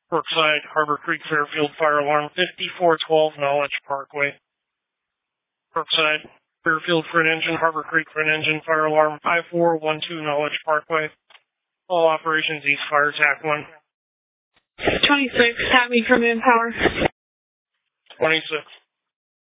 Brookside, Harbor Creek, Fairfield, fire alarm 5412 Knowledge Parkway. Brookside, Fairfield, front engine, Harbor Creek, front engine, fire alarm 5412 Knowledge Parkway. All operations east, fire attack 1. 26, have me from Manpower. 26.